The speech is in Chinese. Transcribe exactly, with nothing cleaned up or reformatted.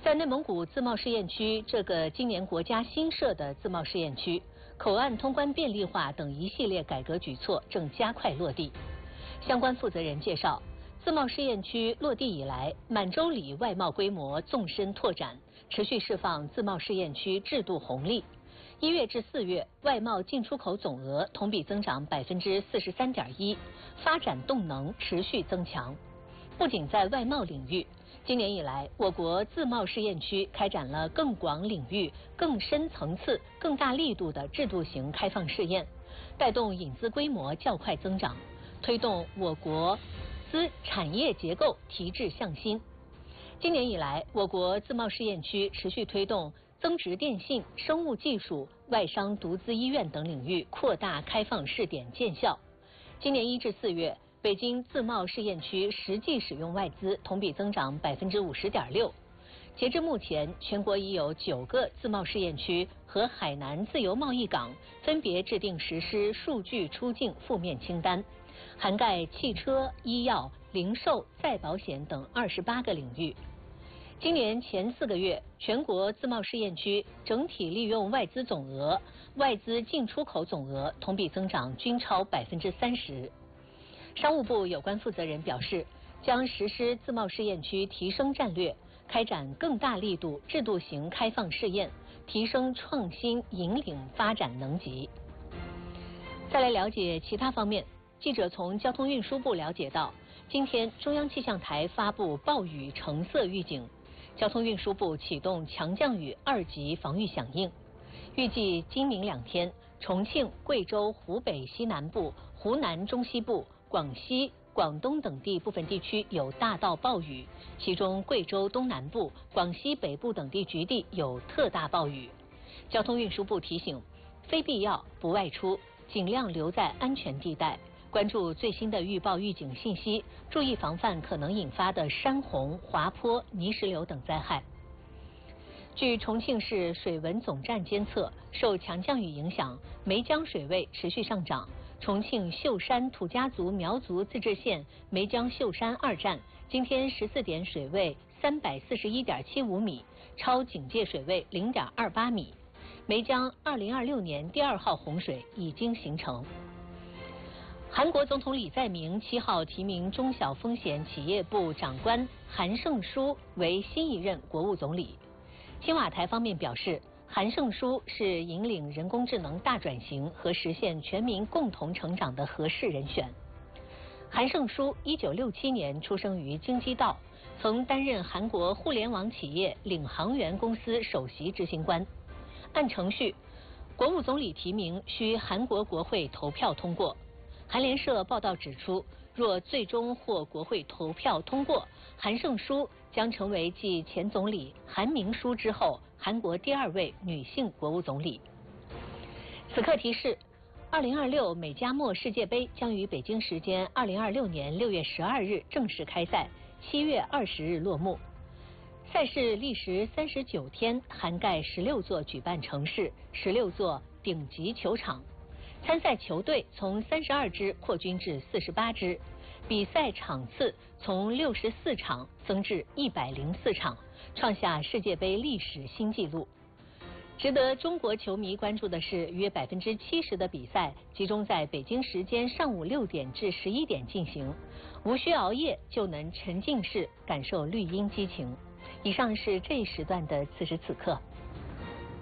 在内蒙古自贸试验区这个今年国家新设的自贸试验区，口岸通关便利化等一系列改革举措正加快落地。相关负责人介绍，自贸试验区落地以来，满洲里外贸规模纵深拓展，持续释放自贸试验区制度红利。一月至四月，外贸进出口总额同比增长百分之四十三点一，发展动能持续增强。不仅在外贸领域，今年以来，我国自贸试验区开展了更广领域、更深层次、更大力度的制度型开放试验，带动引资规模较快增长，推动我国资产业结构提质向新。今年以来，我国自贸试验区持续推动增值电信、生物技术、外商独资医院等领域扩大开放试点见效。今年一至四月，北京自贸试验区实际使用外资同比增长百分之五十点六。截至目前，全国已有九个自贸试验区和海南自由贸易港分别制定实施数据出境负面清单，涵盖汽车、医药、零售、再保险等二十八个领域。今年前四个月，全国自贸试验区整体利用外资总额、外资进出口总额同比增长均超百分之三十。商务部有关负责人表示，将实施自贸试验区提升战略，开展更大力度制度型开放试验，提升创新引领发展能级。再来了解其他方面，记者从交通运输部了解到，今天中央气象台发布暴雨橙色预警，交通运输部启动强降雨二级防御响应。预计今明两天，重庆、贵州、湖北西南部、湖南中西部、广西、广东等地部分地区有大到暴雨，其中贵州东南部、广西北部等地局地有特大暴雨。交通运输部提醒，非必要不外出，尽量留在安全地带，关注最新的预报预警信息，注意防范可能引发的山洪、滑坡、泥石流等灾害。据重庆市水文总站监测，受强降雨影响，梅江水位持续上涨。重庆秀山土家族苗族自治县梅江秀山二站今天十四点水位三百四十一点七五米，超警戒水位零点二八米。梅江二零二六年第二号洪水已经形成。韩国总统李在明七号提名中小风险企业部长官韩胜书为新一任国务总理。青瓦台方面表示，韩胜书是引领人工智能大转型和实现全民共同成长的合适人选。韩胜书一九六七年出生于京畿道，曾担任韩国互联网企业领航员公司首席执行官。按程序，国务总理提名需韩国国会投票通过。韩联社报道指出，若最终获国会投票通过，韩胜书将成为继前总理韩明书之后韩国第二位女性国务总理。此刻提示，二零二六美加墨世界杯将于北京时间二零二六年六月十二日正式开赛，七月二十日落幕。赛事历时三十九天，涵盖十六座举办城市、十六座顶级球场。参赛球队从三十二支扩军至四十八支，比赛场次从六十四场增至一百零四场，创下世界杯历史新纪录。值得中国球迷关注的是，约百分之七十的比赛集中在北京时间上午六点至十一点进行，无需熬夜就能沉浸式感受绿茵激情。以上是这一时段的此时此刻。